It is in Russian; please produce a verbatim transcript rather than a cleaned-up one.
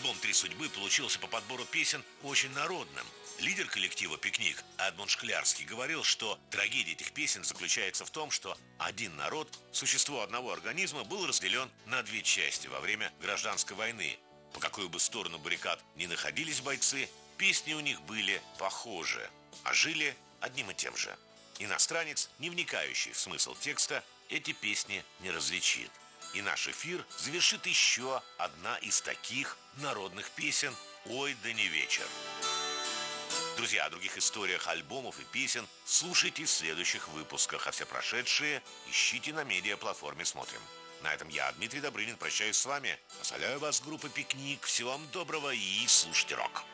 Альбом «Три судьбы» получился по подбору песен очень народным. Лидер коллектива «Пикник» Эдмунд Шклярский говорил, что трагедия этих песен заключается в том, что один народ, существо одного организма, был разделен на две части во время гражданской войны. По какую бы сторону баррикад ни находились бойцы, песни у них были похожи, а жили одним и тем же. Иностранец, не вникающий в смысл текста, эти песни не различит. И наш эфир завершит еще одна из таких народных песен «Ой, да не вечер». Друзья, о других историях альбомов и песен слушайте в следующих выпусках, а все прошедшие ищите на медиаплатформе «Смотрим». На этом я, Дмитрий Добрынин, прощаюсь с вами. Оставляю вас с группой «Пикник». Всего вам доброго и слушайте рок.